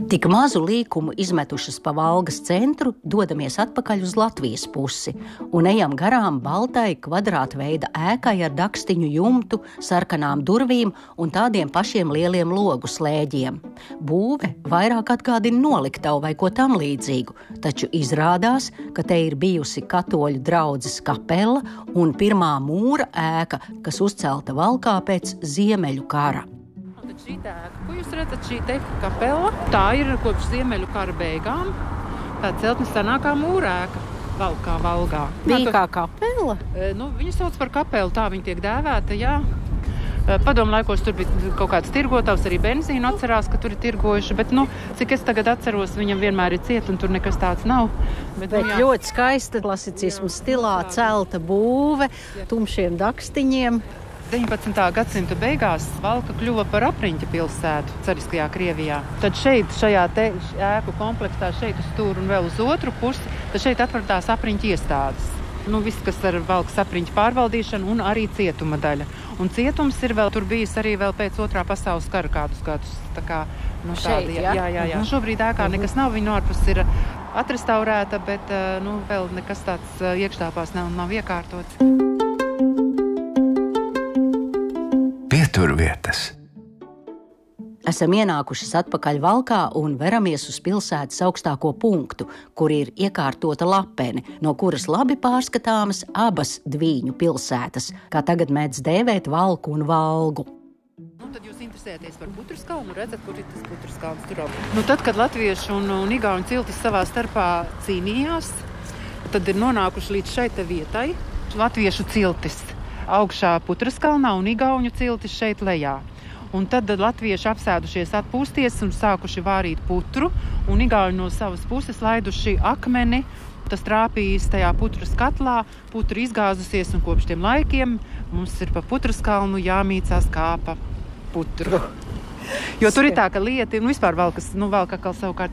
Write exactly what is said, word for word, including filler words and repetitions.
Tik mazu līkumu izmetušas pa Valgas centru, dodamies atpakaļ uz Latvijas pusi un ejam garām baltai kvadrātveida ēkai ar dakstiņu jumtu, sarkanām durvīm un tādiem pašiem lieliem logu slēģiem. Būve vairāk atgādina noliktavu vai ko tam līdzīgu, taču izrādās, ka te ir bijusi katoļu draudzes kapela un pirmā mūra ēka, kas uzcelta Valkā pēc Ziemeļu kara. Šī te ēka, ko jūs redzat, šī te kapela, tā ir kopš Ziemeļu kara beigām. Tā celtnes senākā mūra ēka Valkā, Valgā. Bija kā kapela? Nu, viņu sauc par kapelu, tā viņa tiek dēvēta, jā. Padomu laikos tur bija kaut kāds tirgotājs, arī benzīnu atcerās, ka tur ir tirgojuši, bet, nu, cik es tagad atceros, viņam vienmēr ir ciet un tur nekas tāds nav. Bet, bet nu, ļoti skaista klasicismu stilā celta būve, tumšiem dakstiņiem. deviņpadsmitā gadsimta beigās Valka kļuva par apriņķa pilsētu cariskajā Krievijā. Tad šeit, šajā te ēku komplektā, šeit uz stūru un vēl uz otru pusi, tad šeit atradās apriņķa iestādes. Nu, viss, kas ar Valkas apriņķa pārvaldīšanu un arī cietuma daļa. Un cietums ir vēl, tur bijis arī vēl pēc otrā pasaules kara kādus gadus. Tā kā, nu, šeit, tādi, jā, jā, jā, jā. Nu, šobrīd ēkā nekas nav, viņa ārpus ir atrestaurēta, bet, nu, vēl nekas tāds iekštāpās nav, nav iekārtots. Pieturvietas. Esam ienākušas atpakaļ Valkā un veramies uz pilsētas augstāko punktu, kur ir iekārtota lapene, no kuras labi pārskatāmas abas Dvīņu pilsētas, kā tagad mēdz dēvēt Valku un Valgu. Nu, tad jūs interesēties par Putraskalnu, redzat, kur ir tas Putraskalns tur aug. Nu, tad, kad latvieši un, un igauņu ciltis savā starpā cīnījās, tad ir nonākuši līdz šai te vietai. Latviešu ciltis augšā Putraskalnā un igauņu ciltis šeit lejā. Un tad latvieši apsēdušies atpūsties un sākuši vārīt putru, un igauņi no savas puses laiduši akmeni. Tas trāpījis tajā putras katlā, putra izgāzusies, un kopš tiem laikiem mums ir pa Putraskalnu jāmīcās kā pa putru. Jo tur ir tā, ka lieti, nu vispār Valkas, nu Valkakal savukārt